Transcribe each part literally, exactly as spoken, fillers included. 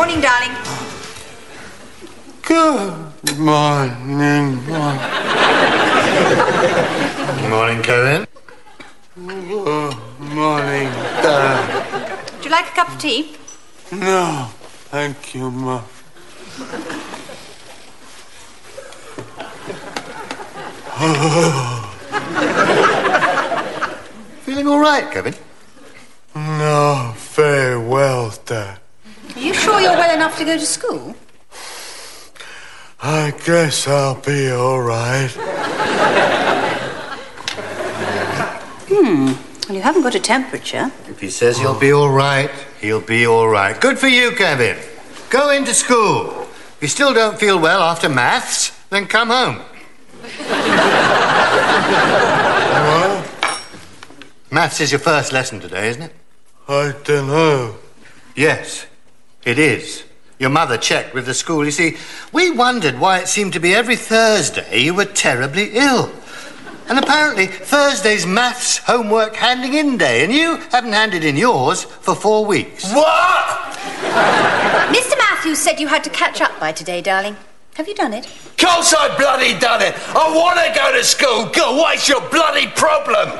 morning, darling. Good morning. Good morning, Kevin. Good morning, Dad. Would you like a cup of tea? No, thank you, Ma. Feeling all right, Kevin? No, very well, Dad. Are you sure you're well enough to go to school? I guess I'll be all right. Hmm. Well, you haven't got a temperature. If he says he'll be all right, he'll be all right. Good for you, Kevin. Go into school. If you still don't feel well after maths, then come home. What? Maths is your first lesson today, isn't it? I don't know. Yes, it is. Your mother checked with the school. You see, we wondered why it seemed to be every Thursday you were terribly ill. And apparently Thursday's maths homework handing in day, and you haven't handed in yours for four weeks. What? Mister Matthews said you had to catch up by today, darling. Have you done it? Of course I bloody done it. I want to go to school. Go, what's your bloody problem?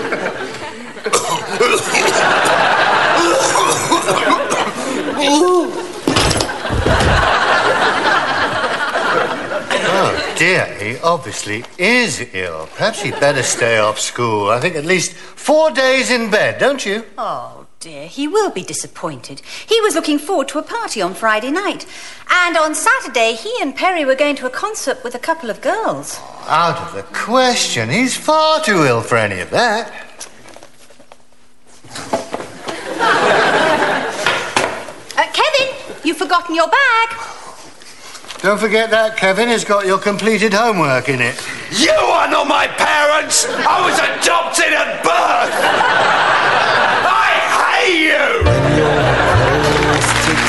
Oh, dear, he obviously is ill. Perhaps he'd better stay off school. I think at least four days in bed, don't you? Oh, dear, he will be disappointed. He was looking forward to a party on Friday night. And on Saturday, he and Perry were going to a concert with a couple of girls. Out of the question. He's far too ill for any of that. Uh, Kevin, you've forgotten your bag. Don't forget that, Kevin. It's got your completed homework in it. You are not my parents. I was adopted at birth.